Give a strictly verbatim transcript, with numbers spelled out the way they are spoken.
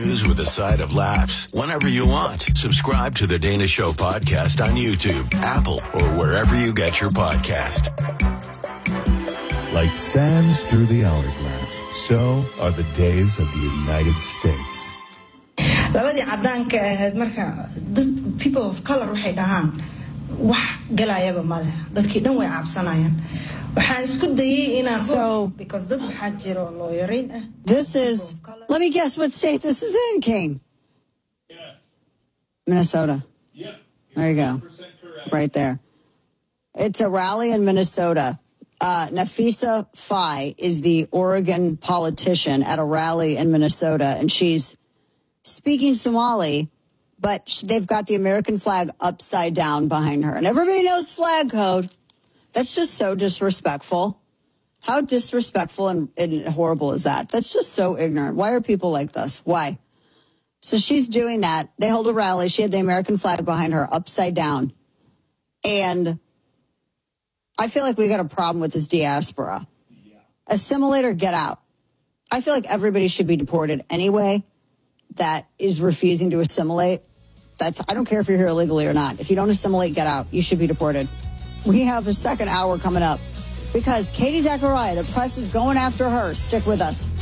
News with a side of laughs whenever you want. Subscribe to the Dana Show podcast on YouTube, Apple, or wherever you get your podcast. Like sands through the hourglass, so are the days of the United States. labadii cadaanka ahayd marka dad people of color waxay dhahaan wax galayaba male dadkii dhan way cabsanayaan waxaan isku dayay inaan so because dad waxa jiro lawyerin ah this is let me guess what state this is in, King. Yes. Minnesota. Yep. There you go. Right there. It's a rally in Minnesota. Uh, Nafisa Fai is the Oregon politician at a rally in Minnesota, and she's speaking Somali, but they've got the American flag upside down behind her. And everybody knows flag code. That's just so disrespectful. How disrespectful and, and horrible is that? That's just so ignorant. Why are people like this? Why? So she's doing that. They hold a rally. She had the American flag behind her upside down. And I feel like we got a problem with this diaspora. Yeah. Assimilate or get out. I feel like everybody should be deported anyway. That is refusing to assimilate. That's I don't care if you're here illegally or not. If you don't assimilate, get out. You should be deported. We have a second hour coming up because Katie Zachariah, the press is going after her. Stick with us.